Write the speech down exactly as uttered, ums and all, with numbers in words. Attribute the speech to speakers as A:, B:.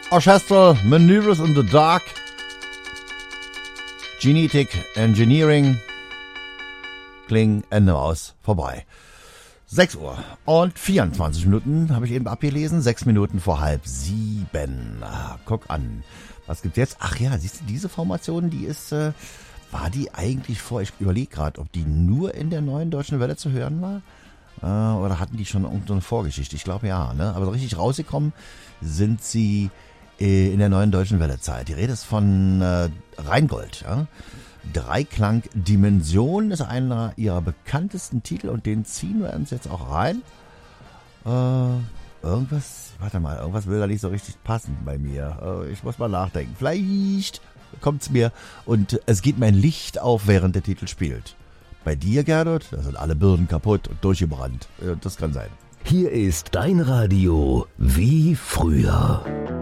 A: Orchestral Maneuvers in the Dark. Genetic Engineering. Kling, Ende aus, vorbei. sechs Uhr und vierundzwanzig Minuten habe ich eben abgelesen. sechs Minuten vor halb sieben. Ah, guck an. Was gibt's jetzt? Ach ja, siehst du, diese Formation, die ist, äh, war die eigentlich vor, ich überlege gerade, ob die nur in der Neuen Deutschen Welle zu hören war? Äh, oder hatten die schon irgendeine Vorgeschichte? Ich glaube ja, ne? Aber so richtig rausgekommen sind sie äh, in der Neuen Deutschen Welle-Zeit. Die Rede ist von äh, Rheingold, ja? Dreiklang Dimension ist einer ihrer bekanntesten Titel und den ziehen wir uns jetzt auch rein. Äh, irgendwas, warte mal, irgendwas will da nicht so richtig passen bei mir. Äh, ich muss mal nachdenken. Vielleicht kommt's mir und es geht mein Licht auf, während der Titel spielt. Bei dir, Gerdot, da sind alle Birnen kaputt und durchgebrannt. Äh, das kann sein.
B: Hier ist dein Radio wie früher.